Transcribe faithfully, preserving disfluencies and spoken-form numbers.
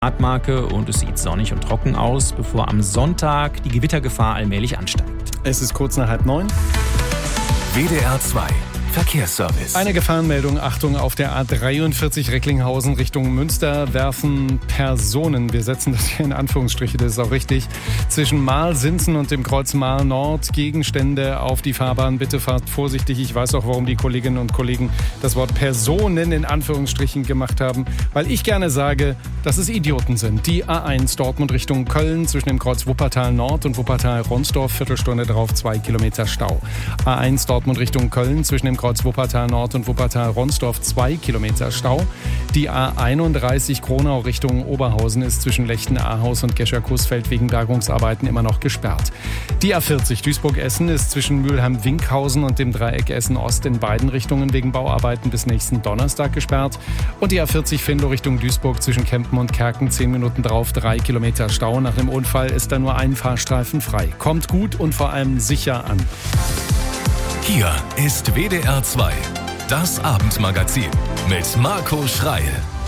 Marke und es sieht sonnig und trocken aus, bevor am Sonntag die Gewittergefahr allmählich ansteigt. Es ist kurz nach halb neun. W D R zwei Verkehrsservice. Eine Gefahrenmeldung, Achtung, auf der A dreiundvierzig Recklinghausen Richtung Münster werfen Personen, wir setzen das hier in Anführungsstriche, das ist auch richtig, zwischen Mahl-Sinzen und dem Kreuz Mahl-Nord Gegenstände auf die Fahrbahn. Bitte fahrt vorsichtig. Ich weiß auch, warum die Kolleginnen und Kollegen das Wort Personen in Anführungsstrichen gemacht haben, weil ich gerne sage, dass es Idioten sind. Die A eins Dortmund Richtung Köln zwischen dem Kreuz Wuppertal Nord und Wuppertal Ronsdorf, Viertelstunde drauf, zwei Kilometer Stau. A eins Dortmund Richtung Köln zwischen dem Kreuz Wuppertal Nord und Wuppertal Ronsdorf, zwei Kilometer Stau. Die A einunddreißig Kronau Richtung Oberhausen ist zwischen Lechten, Ahaus und Gescher-Kußfeld wegen Bergungsarbeiten immer noch gesperrt. Die A vierzig Duisburg-Essen ist zwischen Mülheim-Winkhausen und dem Dreieck Essen-Ost in beiden Richtungen wegen Bauarbeiten bis nächsten Donnerstag gesperrt. Und die A vierzig Venlo Richtung Duisburg zwischen Kempen und Kerken, zehn Minuten drauf, drei Kilometer Stau. Nach dem Unfall ist da nur ein Fahrstreifen frei. Kommt gut und vor allem sicher an. Hier ist W D R zwei, das Abendmagazin mit Marco Schreil.